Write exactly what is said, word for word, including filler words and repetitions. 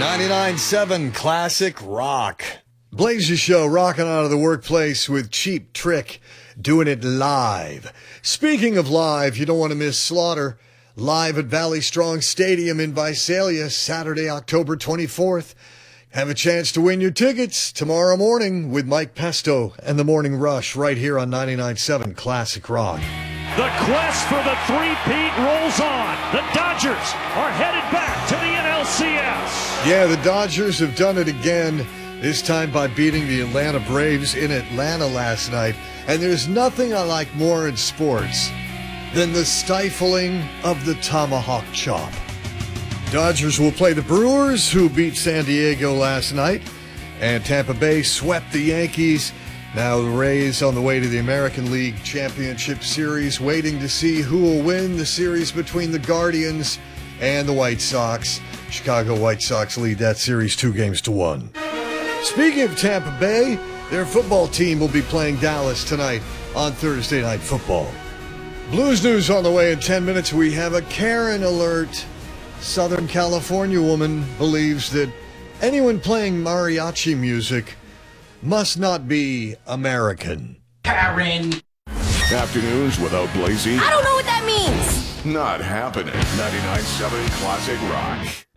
ninety-nine point seven Classic Rock. Blazer Show, rocking out of the workplace with Cheap Trick, doing it live. Speaking of live, you don't want to miss Slaughter. Live at Valley Strong Stadium in Visalia, Saturday, October twenty-fourth. Have a chance to win your tickets tomorrow morning with Mike Pesto and the Morning Rush right here on ninety-nine point seven Classic Rock. The quest for the three-peat rolls on. The Dodgers are headed back to the N L C S. Yeah, the Dodgers have done it again, this time by beating the Atlanta Braves in Atlanta last night. And there's nothing I like more in sports than the stifling of the tomahawk chop. Dodgers will play the Brewers, who beat San Diego last night, and Tampa Bay swept the Yankees. Now the Rays on the way to the American League Championship Series, waiting to see who will win the series between the Guardians and the White Sox. Chicago White Sox lead that series two games to one. Speaking of Tampa Bay, their football team will be playing Dallas tonight on Thursday Night Football. Blues News on the way in ten minutes. We have a Karen alert. Southern California woman believes that anyone playing mariachi music must not be American. Karen. Afternoons without Blazy. I don't know what that means. Not happening. ninety-nine point seven Classic Rock.